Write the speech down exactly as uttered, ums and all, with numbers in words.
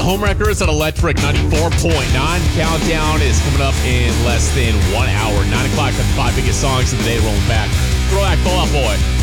Homewreckers at Electric ninety-four point nine. Countdown is coming up in less than one hour. nine o'clock, the five biggest songs of the day rolling back. Throwback Fall Out Boy.